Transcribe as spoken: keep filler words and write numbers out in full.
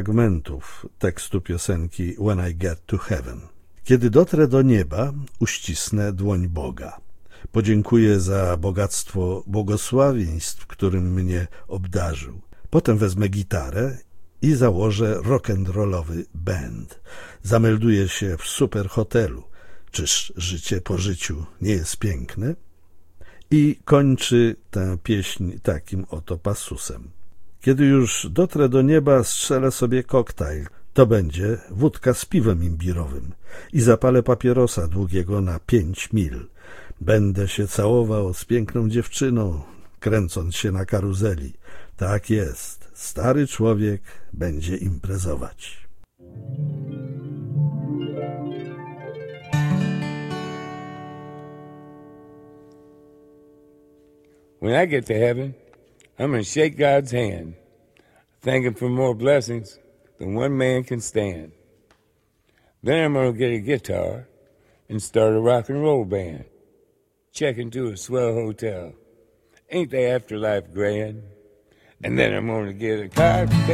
fragmentów tekstu piosenki When I Get to Heaven. Kiedy dotrę do nieba, uścisnę dłoń Boga. Podziękuję za bogactwo błogosławieństw, którym mnie obdarzył. Potem wezmę gitarę i założę rock'n'rollowy band. Zamelduję się w super hotelu. Czyż życie po życiu nie jest piękne? I kończy tę pieśń takim oto passusem. Kiedy już dotrę do nieba, strzelę sobie koktajl. To będzie wódka z piwem imbirowym i zapalę papierosa długiego na pięć mil. Będę się całował z piękną dziewczyną, kręcąc się na karuzeli. Tak jest, stary człowiek będzie imprezować. When I get to heaven, I'm going to shake God's hand, thank him for more blessings than one man can stand. Then I'm going to get a guitar and start a rock and roll band. Check into a swell hotel. Ain't the afterlife grand? And then I'm going to get a car.